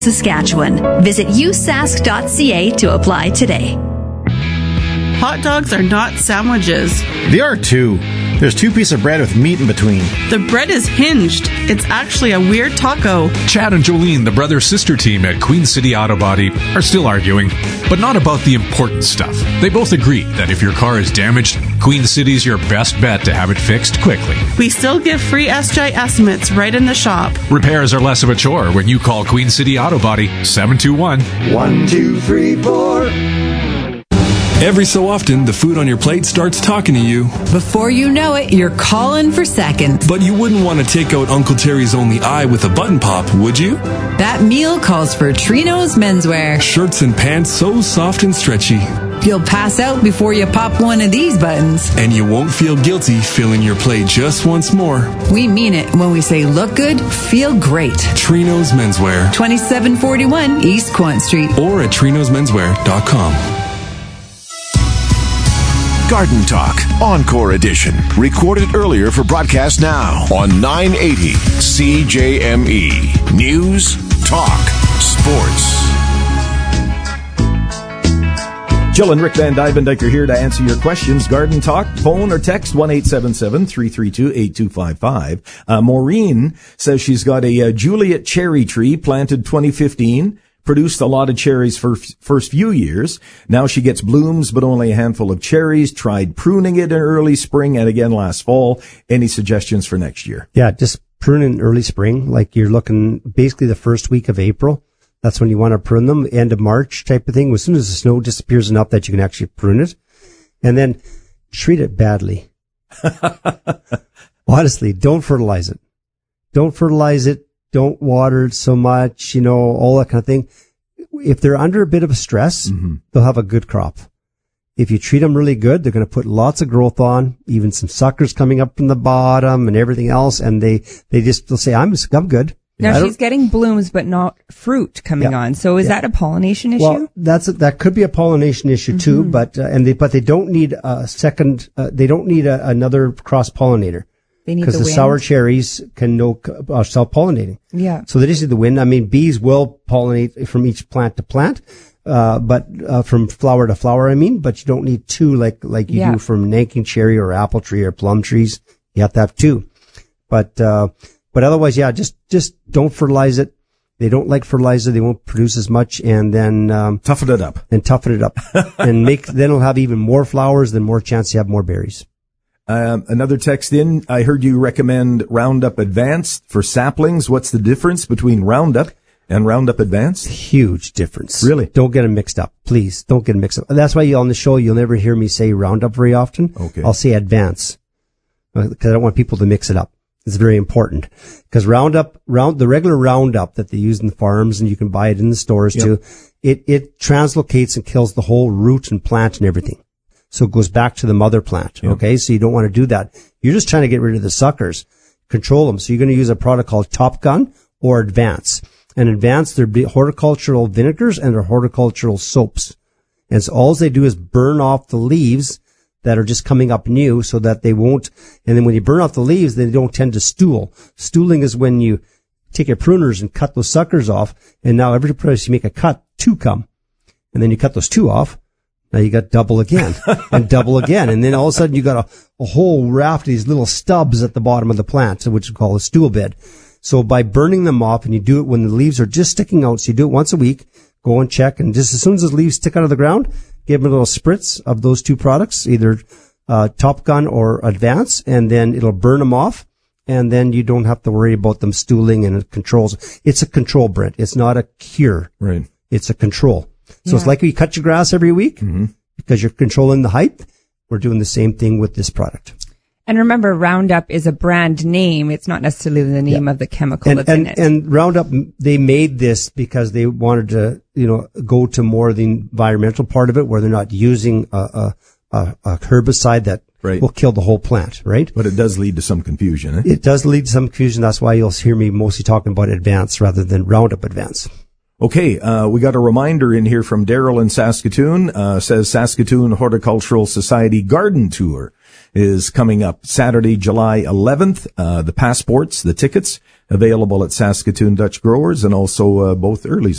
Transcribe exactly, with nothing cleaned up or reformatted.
Saskatchewan. Visit u sask dot c a to apply today. Hot dogs are not sandwiches. They are too. There's two pieces of bread with meat in between. The bread is hinged. It's actually a weird taco. Chad and Jolene, the brother-sister team at Queen City Auto Body, are still arguing, but not about the important stuff. They both agree that if your car is damaged, Queen City's your best bet to have it fixed quickly. We still give free S G I estimates right in the shop. Repairs are less of a chore when you call Queen City Auto Body seven two one, one two three four. Every so often, the food on your plate starts talking to you. Before you know it, you're calling for seconds. But you wouldn't want to take out Uncle Terry's only eye with a button pop, would you? That meal calls for Trino's menswear. Shirts and pants so soft and stretchy. You'll pass out before you pop one of these buttons. And you won't feel guilty filling your plate just once more. We mean it when we say look good, feel great. Trino's Menswear. twenty-seven forty-one East Quant Street. Or at trinos menswear dot com. Garden Talk, Encore Edition. Recorded earlier for broadcast now on nine eighty C J M E. News, talk, sports. Jill and Rick Van Dyke are here to answer your questions. Garden Talk, phone or text one eight seven seven, three three two, eight two five five. Uh, Maureen says she's got a, a Juliet cherry tree planted twenty fifteen. Produced a lot of cherries for f- first few years. Now she gets blooms, but only a handful of cherries. Tried pruning it in early spring and again last fall. Any suggestions for next year? Yeah, just prune in early spring. Like you're looking basically the first week of April. That's when you want to prune them. End of March type of thing. As soon as the snow disappears enough that you can actually prune it. And then treat it badly. Honestly, don't fertilize it. Don't fertilize it. Don't water it so much, you know, all that kind of thing. If they're under a bit of stress, mm-hmm. they'll have a good crop. If you treat them really good, they're going to put lots of growth on, even some suckers coming up from the bottom and everything else. And they, they just, they'll say, I'm, I'm good. Now she's getting blooms, but not fruit coming yeah. on. So is yeah. that a pollination issue? Well, that's a, that could be a pollination issue mm-hmm. too, but, uh, and they, but they don't need a second, uh, they don't need a, another cross pollinator. Because the, the sour cherries can no uh, self-pollinating. Yeah. So they just need the wind. I mean, bees will pollinate from each plant to plant, uh, but, uh, from flower to flower, I mean, but you don't need two like, like you yeah. do from Nanking cherry or apple tree or plum trees. You have to have two. But, uh, but otherwise, yeah, just, just don't fertilize it. They don't like fertilizer. They won't produce as much and then, um, toughen it up and toughen it up and make, then it'll have even more flowers, then more chance you have more berries. Um, another text in, I heard you recommend Roundup Advanced for saplings. What's the difference between Roundup and Roundup Advanced? Huge difference. Really? Don't get them mixed up. Please, don't get them mixed up. That's why you, on the show, you'll never hear me say Roundup very often. Okay. I'll say Advance because I don't want people to mix it up. It's very important because Roundup, round, the regular Roundup that they use in the farms and you can buy it in the stores yep. too, it, it translocates and kills the whole root and plant and everything. So it goes back to the mother plant. Yep. Okay. So you don't want to do that. You're just trying to get rid of the suckers, control them. So you're going to use a product called Top Gun or Advance. And Advance, they're horticultural vinegars and they're horticultural soaps. And so all they do is burn off the leaves that are just coming up new so that they won't. And then when you burn off the leaves, they don't tend to stool. Stooling is when you take your pruners and cut those suckers off. And now every place you make a cut, two come. And then you cut those two off. Now you got double again and double again. And then all of a sudden you got a, a whole raft of these little stubs at the bottom of the plant, which we call a stool bed. So by burning them off, and you do it when the leaves are just sticking out, so you do it once a week, go and check, and just as soon as the leaves stick out of the ground, give them a little spritz of those two products, either uh Top Gun or Advance, and then it'll burn them off, and then you don't have to worry about them stooling, and it controls. It's a control, Brent. It's not a cure. Right. It's a control. So yeah. it's like you cut your grass every week mm-hmm. because you're controlling the height. We're doing the same thing with this product. And remember, Roundup is a brand name. It's not necessarily the name yeah. of the chemical and, that's and, in it. And Roundup, they made this because they wanted to, you know, go to more of the environmental part of it where they're not using a, a, a herbicide that right. will kill the whole plant, right? But it does lead to some confusion. Eh? It does lead to some confusion. That's why you'll hear me mostly talking about Advance rather than Roundup Advance. Okay, uh, we got a reminder in here from Daryl in Saskatoon, uh, says Saskatoon Horticultural Society Garden Tour is coming up Saturday, July eleventh. Uh, the passports, the tickets available at Saskatoon Dutch Growers and also, uh, both early